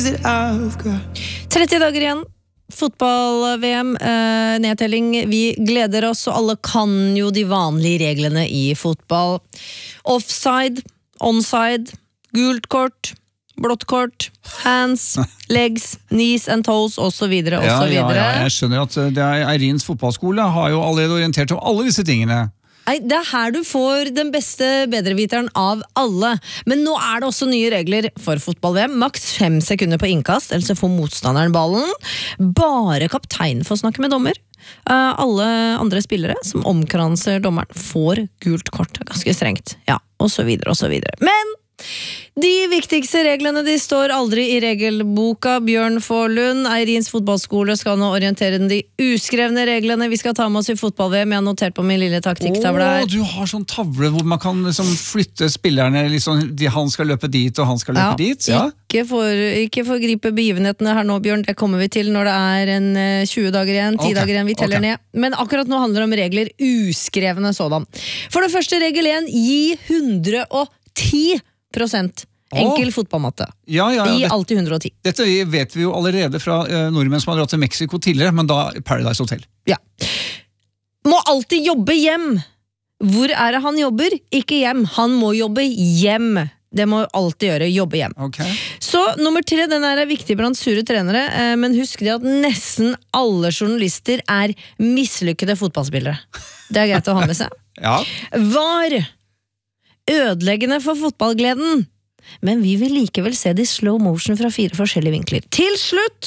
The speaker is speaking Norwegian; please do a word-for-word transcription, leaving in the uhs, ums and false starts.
tretti dager igjen. Fotball-V M, eh, nedtelling. Vi gleder oss, og alle kan jo de vanlige reglene i fotball. Offside, onside, gult kort, blått kort, hands, legs, knees and toes, og så videre, og ja, så videre. Ja, ja, jeg skjønner at det er Eirins fotballskole har jo allerede orientert om alle disse tingene. Nei, det er her du får den beste bedreviteren av alle. Men nå er det også nye regler for fotball-V M. Maks fem sekunder på innkast, ellers så får motstanderen ballen. Bare kapteinen får snakke med dommer. Uh, alle andre spillere som omkranser dommeren får gult kort. Ganske strengt. Ja, og så videre, og så videre. Men de viktigste reglene de står aldri i regelboka. Bjørn Forlund, Eirins fotballskole, skal nå orientere den de uskrevne reglene vi skal ta med oss i fotball-V M. Jeg har notert på min lille taktikktavle her. Åh, du har sånn tavle hvor man kan liksom flytte spillerne, liksom, de, han skal løpe dit og han skal løpe ja, dit. Ja, ikke, for, ikke forgripe begivenhetene her nå, Bjørn. Det kommer vi til når det er en tjue dager igjen, ti okay. dager igjen, vi teller okay. ned. Men akkurat nå handler det om regler uskrevne sådan. For det første, regel én, gi hundre og ti prosent enkel oh. fotballmatte. Ja, ja, ja, I det, alltid hundre og ti. Dette vet vi jo allerede fra uh, nordmenn som har dratt til Mexico tidligere, men da Paradise Hotel. Ja. Må alltid jobbe hjem. Hvor er det han jobber? Ikke hjem. Han må jobbe hjem. Det må alltid gjøre, jobbe hjem. Okay. Så nummer tre, den er viktig blant sure trenere, eh, men husk det at nesten alle journalister er mislykkede fotballspillere. Det er greit å ha med seg. Ja. Var ødeleggende for fotballgleden, men vi vil likevel se det i slow motion fra fire forskjellige vinkler. Til slutt